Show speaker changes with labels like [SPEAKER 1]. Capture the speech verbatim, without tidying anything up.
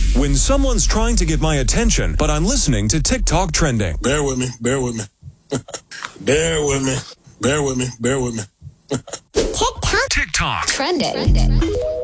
[SPEAKER 1] When someone's trying to get my attention, but I'm listening to TikTok trending.
[SPEAKER 2] Bear with me, bear with me. bear with me, bear with me, bear with me.
[SPEAKER 3] TikTok.
[SPEAKER 1] TikTok
[SPEAKER 3] Trending.